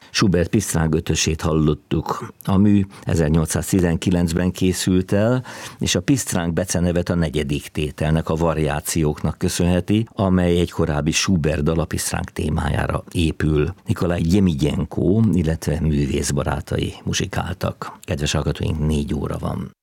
Schubert Pisztráng ötösét hallottuk. A mű 1819-ben készült el, és a Pisztráng becenevet a negyedik tételnek, a variációknak köszönheti, amely egy korábbi Schubert dal a Pisztráng témájára épül. Nikolaj Jemigyenko, illetve művészbarátai muzsikáltak. Kedves hallgatóink, 4 óra van.